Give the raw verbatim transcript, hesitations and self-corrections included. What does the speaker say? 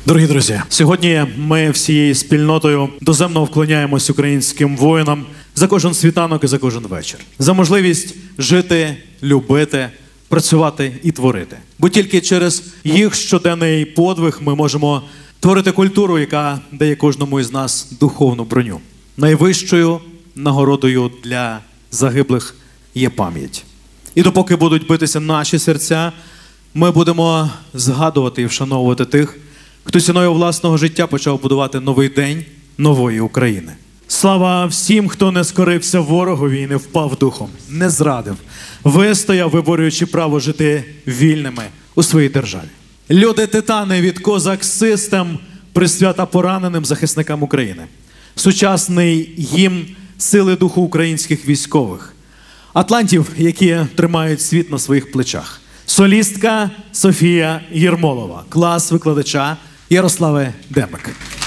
Дорогі друзі, сьогодні ми всією спільнотою доземно вклоняємось українським воїнам за кожен світанок і за кожен вечір. За можливість жити, любити, працювати і творити. Бо тільки через їх щоденний подвиг ми можемо творити культуру, яка дає кожному із нас духовну броню. Найвищою нагородою для загиблих є пам'ять. І допоки будуть битися наші серця, ми будемо згадувати і вшановувати тих, хто ціною власного життя почав будувати новий день нової України. Слава всім, хто не скорився ворогові і не впав духом, не зрадив, вистояв, виборюючи право жити вільними у своїй державі. Люди-титани від Козак Систем присвята пораненим захисникам України. Сучасний гімн сили духу українських військових. Атлантів, які тримають світ на своїх плечах. Солістка Софія Єрмолова, клас викладача Ярослави Демик.